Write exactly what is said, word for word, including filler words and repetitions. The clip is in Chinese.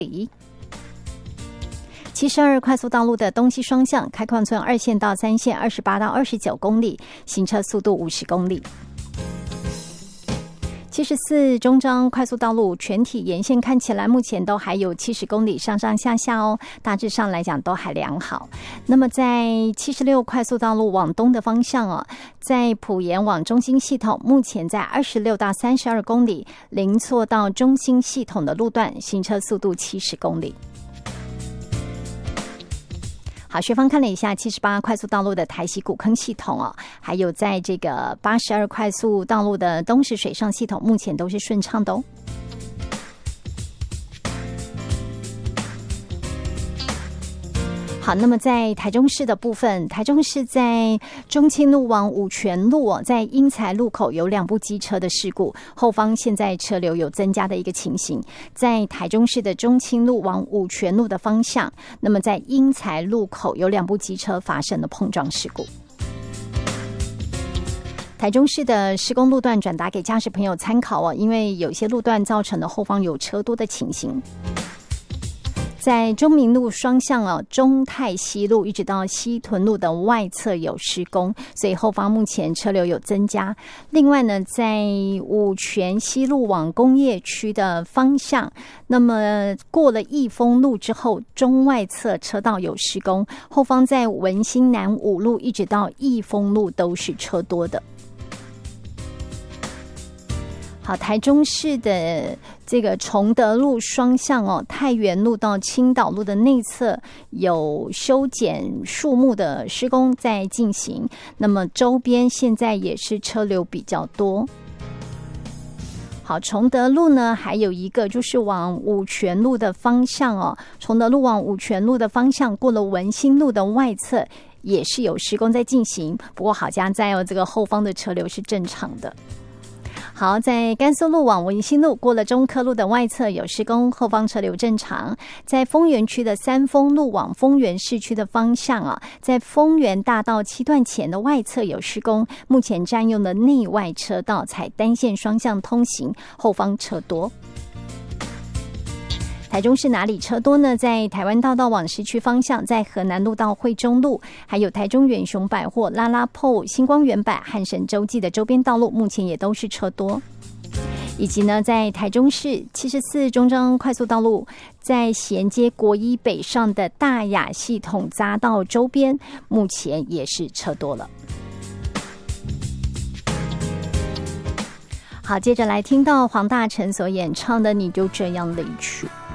七十二快速道路的东西双向，开矿村二线到三线二十八到二十九公里，行车速度五十公里。七十四中彰快速道路全体沿线看起来目前都还有七十公里上上下下哦，大致上来讲都还良好。那么在七十六快速道路往东的方向哦，在埔盐往中心系统目前在二十六到三十二公里，林厝到中心系统的路段行车速度七十公里。好，学方看了一下七十八快速道路的台西古坑系统哦，还有在这个八十二快速道路的东石水上系统，目前都是顺畅的哦。好，那么在台中市的部分，台中市在中清路往五权路哦，在英才路口有两部机车的事故，后方现在车流有增加的一个情形。在台中市的中清路往五权路的方向，那么在英才路口有两部机车发生了碰撞事故。台中市的施工路段转达给驾驶朋友参考哦，因为有些路段造成了后方有车多的情形。在中明路双向哦，中泰西路一直到西屯路的外侧有施工，所以后方目前车流有增加。另外呢，在五权西路往工业区的方向，那么过了益丰路之后，中外侧车道有施工，后方在文心南五路一直到益丰路都是车多的。好，台中市的这个崇德路双向哦，太原路到青岛路的内侧有修剪树木的施工在进行，那么周边现在也是车流比较多。好，崇德路呢，还有一个就是往五权路的方向哦，崇德路往五权路的方向过了文心路的外侧也是有施工在进行，不过好家在哦，这个后方的车流是正常的。好，在甘肃路往文心路过了中科路的外侧有施工，后方车流正常。在丰原区的三丰路往丰原市区的方向啊，在丰原大道七段前的外侧有施工，目前占用的内外车道采单线双向通行，后方车多。台中市哪里车多呢？在台湾大道往市区方向，在河南路到惠中路，还有台中远雄百货、拉拉铺、星光原百、汉神洲际的周边道路，目前也都是车多。以及呢，在台中市七十四中彰快速道路，在衔接国一北上的大雅系统匝道周边，目前也是车多了。好，接着来听到黄大成所演唱的《你就这样离去》。